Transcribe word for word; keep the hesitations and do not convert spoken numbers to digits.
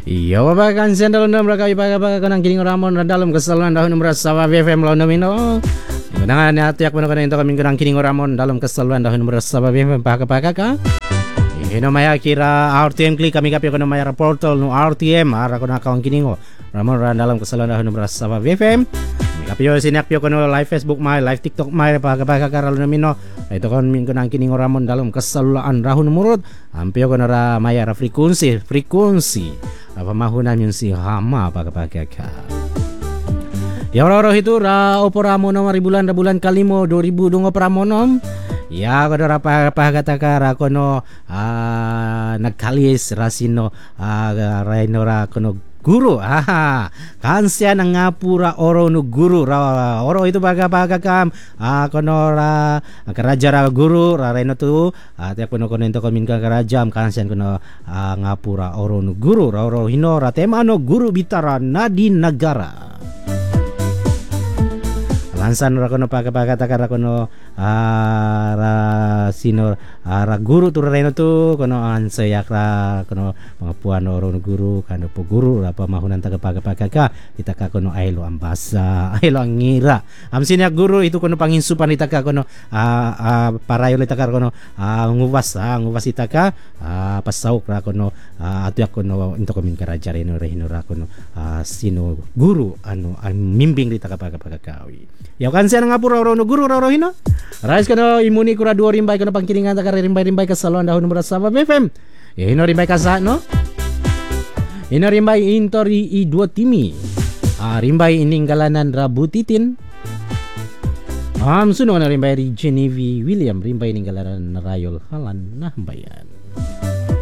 Iya bapak kan sendal undang mereka ibaga baga kanang kining ramon dalam kesalahan dahun merasa B F M lawan nomino. Dengan hati aku nak itu kami kanang kining ramon dalam kesalahan dahun merasa B F M pakai pakai ka. Ino maya kira R T M klik kami kapi kono maya portal no R T M ara kono akong kiningo. Ramon ran dalam kesalahan dahun merasa B F M. Kapio sinak pio kono live Facebook my live TikTok my pakai pakai ka lawan nomino. Itu kan min kanang kining ramon dalam kesalahan rahun murut. Ampio kono ra maya ra frekuensi frekuensi. Apa mahunan yung si hama pakai-pakai ka. Ya orang itu ra opora mo nomor bulan bulan kalimo dua ribu dungo pramonom. Ya kono ra pakai-pakai ka ra kono ah nagkalis rasino ah raino ra kono guru. Ah kansya nang ngapura oro no guru ra oro itu pakai-pakai kam ah kono ra karaja ra guru ra raino tu ah tiap kono kono into komin ka karaja kansya kono ah, ngapura oro no guru ra oro hino ra tema no guru bitara nadi negara. Lansan ra kono pakai-pakai takara kono ah, ra sino ah, ra guru tu raino tu kono ansayak ra kono pangapuan oro no guru kano po guru ra pamahunan taga pakai-pakai ka kita ka kono ailo ambasa ailo ngira amsinya guru itu kono panginsupan ita ka kono ah, ah, parayo ita ka kono ah, nguwas ah, nguwas ita ka ah, pasauk ra kono ah, atuyak kono into komin karaja reno rehino ra kono ah, sino guru ano ang mimbing ita ka pakai-pakai kawi. Ya kan siya ngapura oro no guru oro hino. Rais kono imuni kura dua rimbay kono pangkiringan takar rimbay-rimbay ka salon dahon merasa B F M. Ya hino rimbay ka sa no. Hino rimbay intori i dua timi. Ah rimbay ininggalanan rabutitin. Am suno na rimbay ri Genevieve William rimbay ininggalanan Rayol Halan nah bayan.